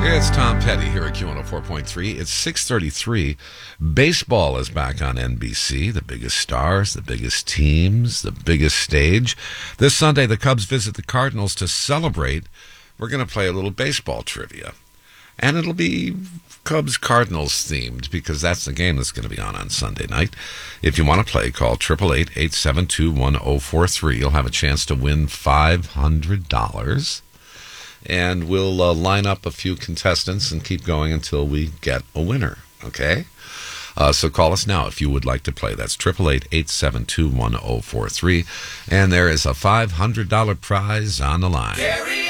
It's Tom Petty here at Q104.3. It's 6:33. Baseball is back on NBC. The biggest stars, the biggest teams, the biggest stage. This Sunday, the Cubs visit the Cardinals to celebrate. We're going to play a little baseball trivia. And it'll be Cubs-Cardinals themed because that's the game that's going to be on Sunday night. If you want to play, call 888-872-1043. You'll have a chance to win $500. And we'll line up a few contestants and keep going until we get a winner, okay? So call us now if you would like to play. That's 888-872-1043. And there is a $500 prize on the line.